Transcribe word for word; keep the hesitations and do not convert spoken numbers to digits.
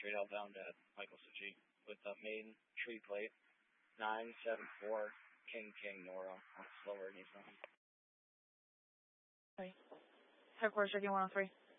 straight outbound at Michael Suchi with the main tree plate, nine seven four, King King Nora, on slower Nissan. Okay. Headquarters checking one oh three.